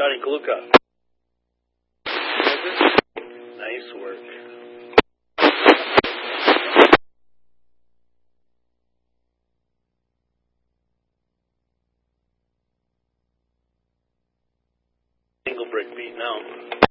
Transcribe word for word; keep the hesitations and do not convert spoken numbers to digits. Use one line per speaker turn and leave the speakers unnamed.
Johnny Kaluka. Nice work. Single brick beat now.